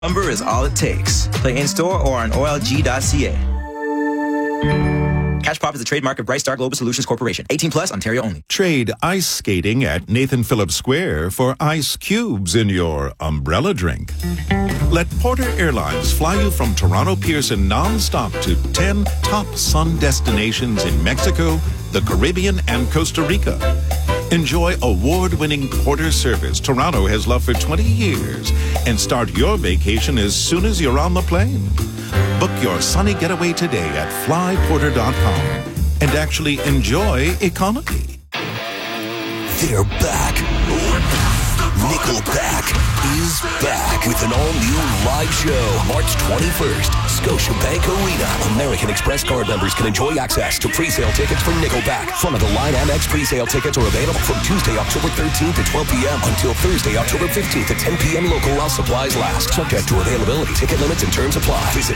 Number is all it takes. Play in-store or on OLG.ca. Cash Pop is a trademark of Bright Star Global Solutions Corporation. 18 plus, Ontario only. Trade ice skating at Nathan Phillips Square for ice cubes in your umbrella drink. Let Porter Airlines fly you from Toronto Pearson non-stop to 10 top sun destinations in Mexico, the Caribbean, and Costa Rica. Enjoy award-winning Porter service Toronto has loved for 20 years and start your vacation as soon as you're on the plane. Book your sunny getaway today at flyporter.com and actually enjoy economy. They're back. Nickelback is back with an all-new live show March 21st, Scotiabank Arena. American Express card members can enjoy access to pre-sale tickets for Nickelback. Front-of-the-line Amex pre-sale tickets are available from Tuesday, October 13th at 12 p.m. until Thursday, October 15th at 10 p.m. local while supplies last. Subject to availability. Ticket limits and terms apply. Visit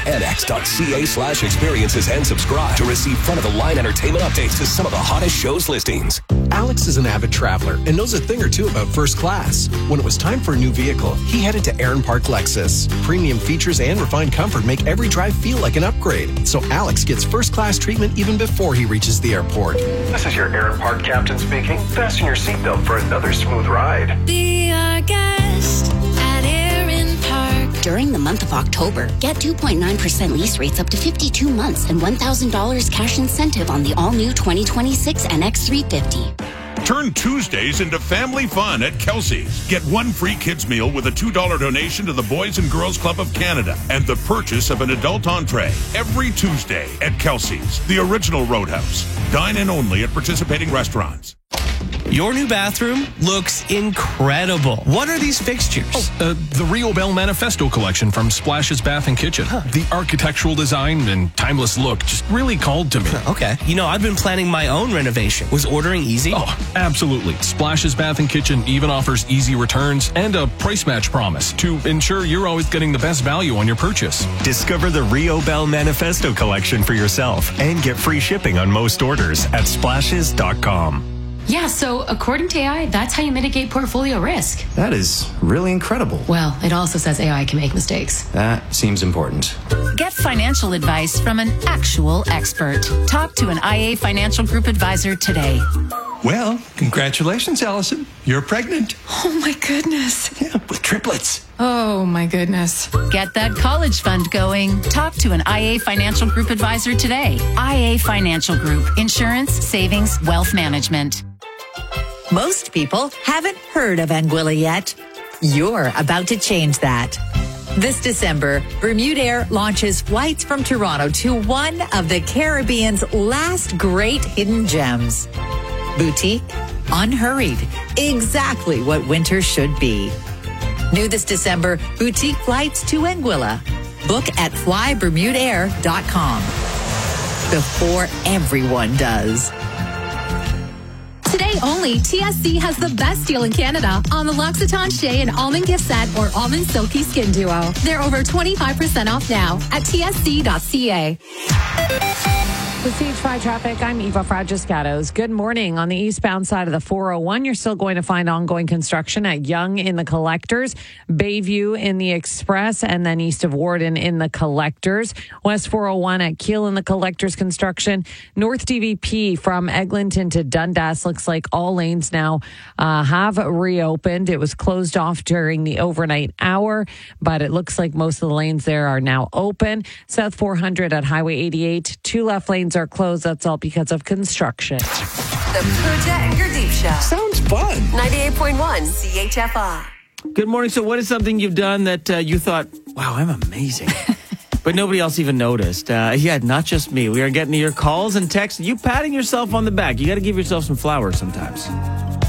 amex.ca/experiences and subscribe to receive front-of-the-line entertainment updates to some of the hottest shows listings. Alex is an avid traveler and knows a thing or two about first class. When it was time for a new vehicle, he headed to Aaron Park Lexus. Premium features and refined comfort make every drive feel like an upgrade. So Alex gets first class treatment even before he reaches the airport. This is your Aaron Park captain speaking. Fasten your seatbelt for another smooth ride. Be our guest at Aaron Park. During the month of October, get 2.9% lease rates up to 52 months and $1,000 cash incentive on the all-new 2026 NX350. Turn Tuesdays into family fun at Kelsey's. Get one free kids meal with a $2 donation to the Boys and Girls Club of Canada and the purchase of an adult entree every Tuesday at Kelsey's, the original Roadhouse. Dine in only at participating restaurants. Your new bathroom looks incredible. What are these fixtures? The Rio Bell Manifesto collection from Splash's Bath and Kitchen. The architectural design and timeless look just really called to me. Okay. You know, I've been planning my own renovation. Was ordering easy? Oh, absolutely. Splash's Bath and Kitchen even offers easy returns and a price match promise to ensure you're always getting the best value on your purchase. Discover the Rio Bell Manifesto collection for yourself and get free shipping on most orders at splashes.com. Yeah, so according to AI, that's how you mitigate portfolio risk. That is really incredible. Well, it also says AI can make mistakes. That seems important. Get financial advice from an actual expert. Talk to an IA Financial Group advisor today. Well, congratulations, Allison. You're pregnant. Oh, my goodness. Yeah, with triplets. Oh, my goodness. Get that college fund going. Talk to an IA Financial Group advisor today. IA Financial Group. Insurance, savings, wealth management. Most people haven't heard of Anguilla yet. You're about to change that. This December, Bermudair launches flights from Toronto to one of the Caribbean's last great hidden gems. Boutique, unhurried, exactly what winter should be. New this December, boutique flights to Anguilla. Book at flybermudair.com. Before everyone does. Today only, TSC has the best deal in Canada on the L'Occitane Shea and Almond Gift Set or Almond Silky Skin Duo. They're over 25% off now at tsc.ca. With CH5 traffic, I'm Eva Fragiscatos. Good morning. On the eastbound side of the 401, you're still going to find ongoing construction at Yonge in the Collectors, Bayview in the Express, and then east of Warden in the Collectors. West 401 at Keele in the Collectors construction. North DVP from Eglinton to Dundas looks like all lanes now have reopened. It was closed off during the overnight hour, but it looks like most of the lanes there are now open. South 400 at Highway 88, 2 left lanes are closed. That's all because of construction. The Pooja and Gurdeep Show. Sounds fun. 98.1 CHFI. Good morning. So what is something you've done that you thought, wow, I'm amazing, but nobody else even noticed? Yeah, not just me. We are getting to your calls and texts. You patting yourself on the back. You got to give yourself some flowers sometimes.